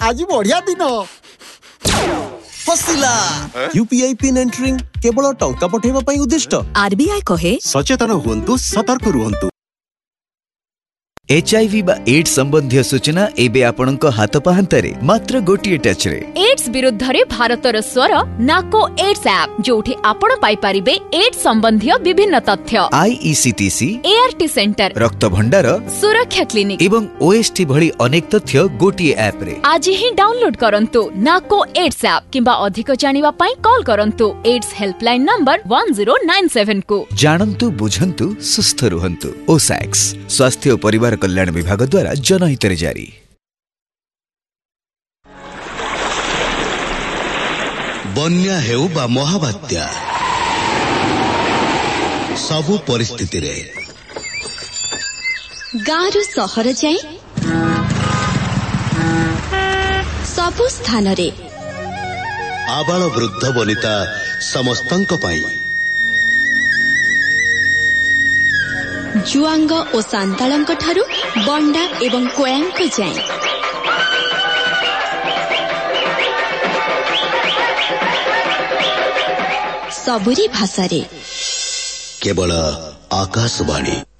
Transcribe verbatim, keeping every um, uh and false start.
आज बढ़िया दिन फसिला यूपीआई पिन एंटरिंग केवल टंका पठेबा पई उद्दिष्ट। आरबीआई कहे सचेतन हुंतु सतर्क रुहंतु। एचआईवी बा एड्स संबंधी सूचना एबे आपणक हाथ पाहंतारे मात्र गोटिए टच रे। एड्स विरुद्ध रे भारतर स्वर नाको एड्स ऐप जोठी आपण पाई परिबे एड्स संबंधी विभिन्न तथ्य। आईईसीटीसी, एआरटी सेंटर, रक्त भंडार, सुरक्षा क्लिनिक एवं ओएसटी भली अनेक तथ्य गोटिए ऐप रे। आज ही डाउनलोड करंतु नाको एड्स ऐप किंबा अधिक जानिबा पई कॉल करंतु ads helpline number one zero nine seven को। जानंतु बुझंतु सुस्थ रुहंतु। ओसैक्स स्वास्थ्य और परिवार कल्याण विभाग द्वारा जनहित रे जारी। बन्या हेउ बा महाबात्या सबु परिस्थिति रे गारु सहर जाए सबु स्थान रे आबाल वृद्ध वनिता समस्तंक पाई जुआंग और सांतालंक ठारू बंडा एवं कोयांक जाए सबुरी भाषा रे केवल आकाशवाणी।